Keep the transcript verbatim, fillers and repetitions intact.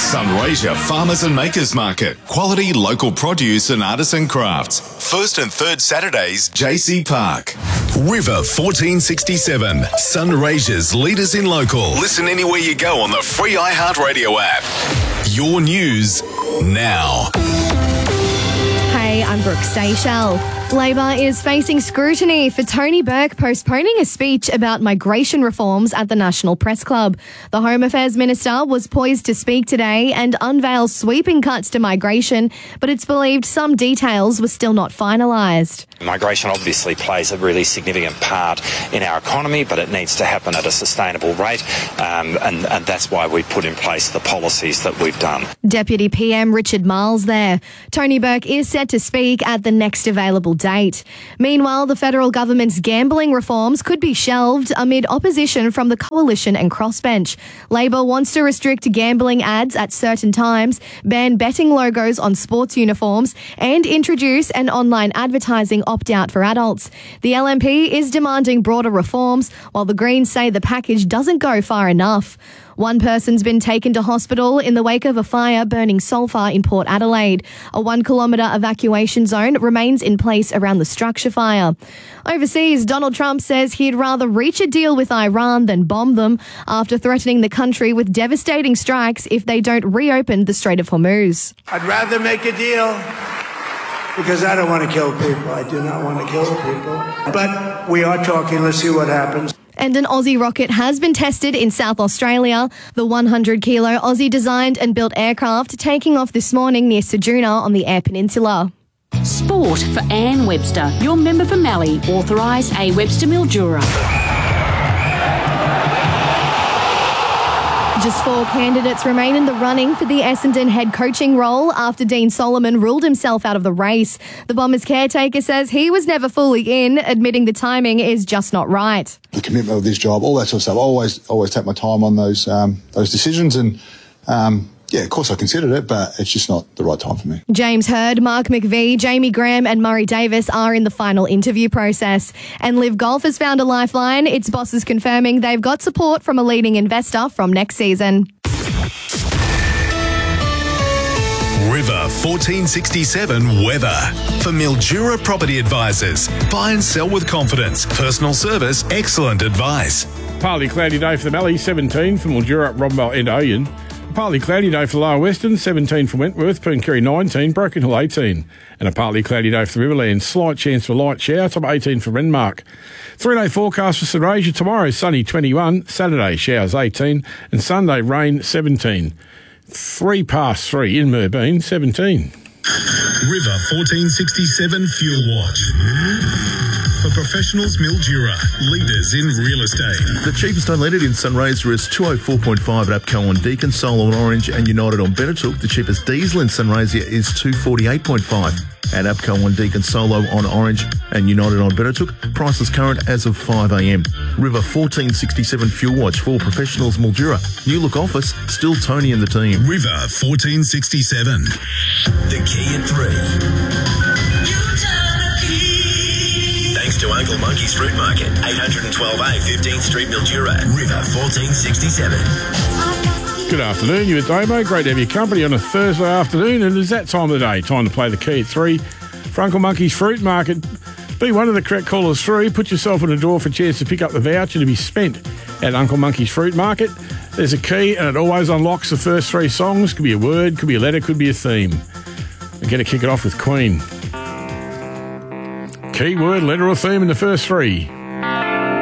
Sunraysia Farmers and Makers Market. Quality local produce and artisan crafts. First and third Saturdays, J C Park. River fourteen sixty-seven. Sunraysia's leaders in local. Listen anywhere you go on the free iHeartRadio app. Your news now. Hey, I'm Brooke Seychelles. Labor is facing scrutiny for Tony Burke postponing a speech about migration reforms at the National Press Club. The Home Affairs Minister was poised to speak today and unveil sweeping cuts to migration, but it's believed some details were still not finalised. Migration obviously plays a really significant part in our economy, but it needs to happen at a sustainable rate, um, and, and that's why we put in place the policies that we've done. Deputy P M Richard Marles there. Tony Burke is set to speak at the next available date. Meanwhile, the federal government's gambling reforms could be shelved amid opposition from the Coalition and Crossbench. Labor wants to restrict gambling ads at certain times, ban betting logos on sports uniforms, and introduce an online advertising opt-out for adults. The L N P is demanding broader reforms, while the Greens say the package doesn't go far enough. One person's been taken to hospital in the wake of a fire burning sulphur in Port Adelaide. A one-kilometre evacuation zone remains in place around the structure fire. Overseas, Donald Trump says he'd rather reach a deal with Iran than bomb them after threatening the country with devastating strikes if they don't reopen the Strait of Hormuz. I'd rather make a deal because I don't want to kill people. I do not want to kill people. But we are talking. Let's see what happens. And an Aussie rocket has been tested in South Australia. The one hundred kilo Aussie-designed and built aircraft taking off this morning near Ceduna on the Eyre Peninsula. Sport for Anne Webster, your member for Mallee, authorised A. Webster Mildura. Just four candidates remain in the running for the Essendon head coaching role after Dean Solomon ruled himself out of the race. The Bombers caretaker says he was never fully in, admitting the timing is just not right. The commitment of this job, all that sort of stuff. I always, always take my time on those um, those decisions, and um, yeah, of course I considered it, but it's just not the right time for me. James Hird, Mark McVie, Jamie Graham and Murray Davis are in the final interview process. And Live Golf has found a lifeline. Its bosses confirming they've got support from a leading investor from next season. River fourteen sixty-seven weather. For Mildura Property Advisors. Buy and sell with confidence. Personal service, excellent advice. Partly cloudy day for the Mallee, seventeen for Mildura, Rombell and Oyen. Partly cloudy day for the Lower Western, seventeen for Wentworth, Pooncarry nineteen, Broken Hill eighteen. And a partly cloudy day for the Riverland, slight chance for light shower, top eighteen for Renmark. Three-day forecast for Sunraysia tomorrow, sunny twenty-one, Saturday showers eighteen, and Sunday rain seventeen. Three past three in Merbeen, seventeen. River fourteen sixty-seven Fuel Watch. For professionals, Mildura, leaders in real estate. The cheapest unleaded in Sunraysia is two oh four point five at APCO on Deakin, Solo on Orange and United on Benetook. The cheapest diesel in Sunraysia is two forty-eight point five at APCO on Deakin, Solo on Orange and United on Benetook. Prices current as of five a m. River fourteen sixty-seven Fuel Watch for professionals, Mildura. New look office, still Tony and the team. River fourteen sixty-seven. The key at three. Thanks to Uncle Monkey's Fruit Market, eight twelve A, fifteenth Street, Mildura, River fourteen sixty-seven. Good afternoon, you at Damo. Great to have your company on a Thursday afternoon, and it's that time of the day. Time to play the key at three for Uncle Monkey's Fruit Market. Be one of the correct callers through. Put yourself in a draw for a chance to pick up the voucher to be spent at Uncle Monkey's Fruit Market. There's a key, and it always unlocks the first three songs. Could be a word, could be a letter, could be a theme. We're going to kick it off with Queen. Key word, letter or theme in the first three.